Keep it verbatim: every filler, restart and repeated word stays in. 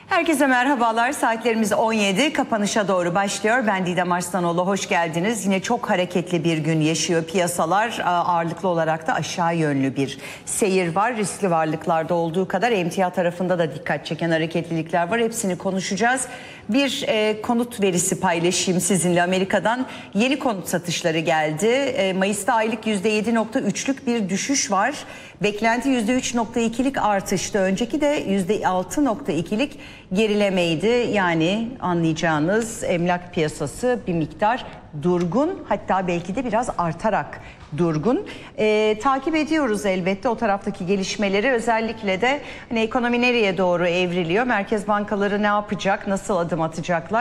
Herkese merhabalar. Saatlerimiz on yedi. Kapanışa doğru başlıyor. Ben Didem Arslanoğlu. Hoş geldiniz. Yine çok hareketli bir gün yaşıyor piyasalar. Ağırlıklı olarak da aşağı yönlü bir seyir var. Riskli varlıklarda olduğu kadar emtia tarafında da dikkat çeken hareketlilikler var. Hepsini konuşacağız. Bir e, konut verisi paylaşayım sizinle. Amerika'dan yeni konut satışları geldi. E, Mayıs'ta aylık yüzde yedi nokta üçlük bir düşüş var. Beklenti yüzde üç nokta ikilik artıştı. Önceki de yüzde altı nokta ikilik gerilemeydi. Yani anlayacağınız emlak piyasası bir miktar durgun, hatta belki de biraz artarak durgun. Ee, takip ediyoruz elbette o taraftaki gelişmeleri. Özellikle de hani ekonomi nereye doğru evriliyor? Merkez bankaları ne yapacak? Nasıl adım atacaklar?